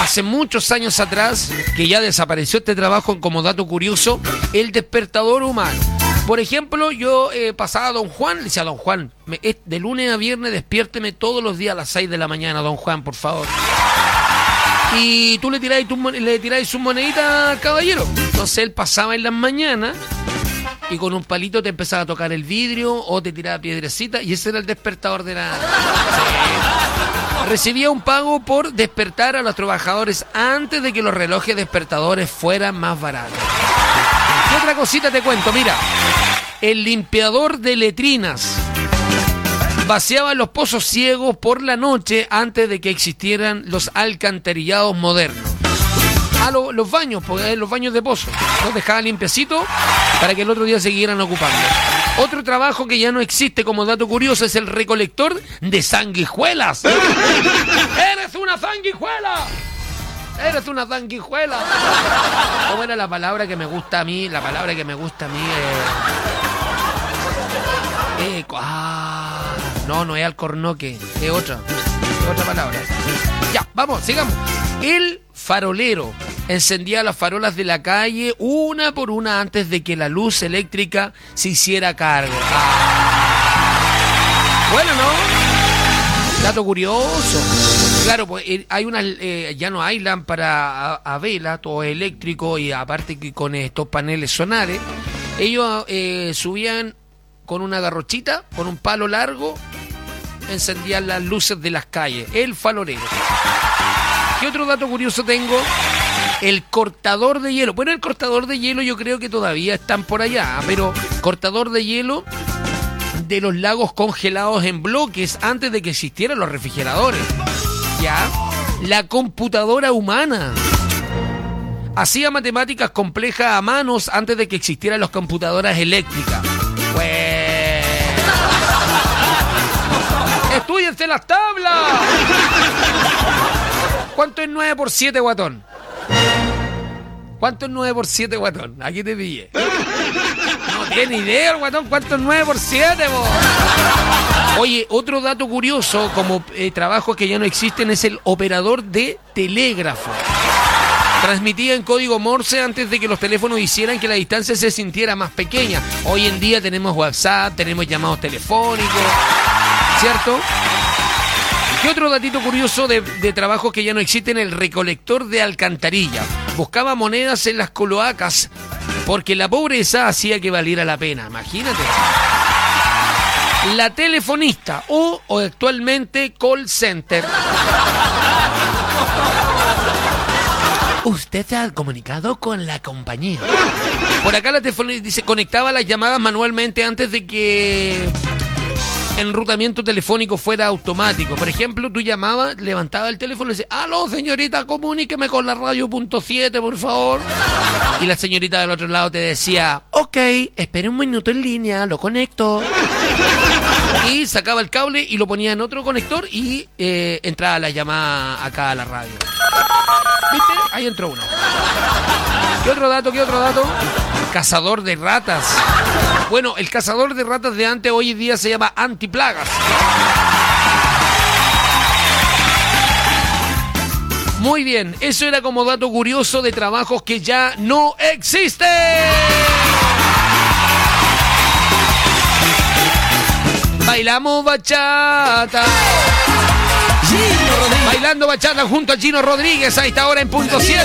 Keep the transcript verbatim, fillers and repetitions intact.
hace muchos años atrás, que ya desapareció este trabajo como dato curioso, el despertador humano. Por ejemplo, yo eh, pasaba a don Juan, le decía a don Juan, me, es, de lunes a viernes despiérteme todos los días a las seis de la mañana, don Juan, por favor. Y tú le tiráis, tu, le tiráis su monedita al caballero. Entonces él pasaba en las mañanas y con un palito te empezaba a tocar el vidrio o te tiraba piedrecita y ese era el despertador de la... Sí. Recibía un pago por despertar a los trabajadores antes de que los relojes despertadores fueran más baratos. Y otra cosita te cuento, mira, el limpiador de letrinas vaciaba los pozos ciegos por la noche antes de que existieran los alcantarillados modernos. A lo, los baños, porque los baños de pozo, los dejaba limpiecitos para que el otro día siguieran ocupando. Otro trabajo que ya no existe como dato curioso es el recolector de sanguijuelas. ¡Eres una sanguijuela! ¡Eres una sanguijuela! ¿Cómo era la palabra que me gusta a mí? La palabra que me gusta a mí es... Eh, ah, no, no es alcornoque, es otra. Es otra palabra. Ya, vamos, sigamos. El farolero encendía las farolas de la calle una por una antes de que la luz eléctrica se hiciera cargo. Ah. Bueno, ¿no? Dato curioso. Claro, pues hay unas, eh, ya no hay lámpara a, a vela, todo eléctrico y aparte que con estos paneles solares, ellos eh, subían con una garrochita, con un palo largo, encendían las luces de las calles. El farolero. ¿Qué otro dato curioso tengo? El cortador de hielo. Bueno, el cortador de hielo yo creo que todavía están por allá, pero cortador de hielo de los lagos congelados en bloques antes de que existieran los refrigeradores. ¿Ya? La computadora humana. Hacía matemáticas complejas a manos antes de que existieran las computadoras eléctricas. Pues... ¡Estúdiense las tablas! ¿Cuánto es nueve por siete, guatón? ¿Cuánto es nueve por siete, guatón? Aquí te pillé. No tiene idea, guatón. ¿Cuánto es nueve por siete, vos? Oye, otro dato curioso, como eh, trabajos que ya no existen, es el operador de telégrafo. Transmitía en código Morse antes de que los teléfonos hicieran que la distancia se sintiera más pequeña. Hoy en día tenemos WhatsApp, tenemos llamados telefónicos, ¿cierto? ¿Qué otro datito curioso de, de trabajos que ya no existen? El recolector de alcantarilla. Buscaba monedas en las cloacas porque la pobreza hacía que valiera la pena. Imagínate. La telefonista o, o actualmente call center. Usted se ha comunicado con la compañía. Por acá la telefonista dice, conectaba las llamadas manualmente antes de que el enrutamiento telefónico fuera automático. Por ejemplo, tú llamabas, levantabas el teléfono y decías, aló, señorita, comuníqueme con la radio punto siete, por favor. Y la señorita del otro lado te decía, ok, espere un minuto en línea, lo conecto. Y sacaba el cable y lo ponía en otro conector y eh, entraba la llamada acá a la radio. ¿Viste? Ahí entró uno. ¿Qué otro dato? ¿Qué otro dato? Cazador de ratas. Bueno, el cazador de ratas de antes hoy en día se llama antiplagas. Muy bien, eso era como dato curioso de trabajos que ya no existen. Bailamos bachata. Bailando bachata junto a Gino Rodríguez a esta hora en punto siete.